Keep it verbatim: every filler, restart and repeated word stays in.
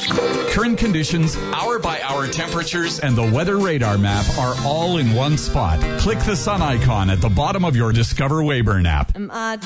Current conditions, hour-by-hour temperatures, and the weather radar map are all in one spot. Click the sun icon at the bottom of your Discover Weyburn app. Am I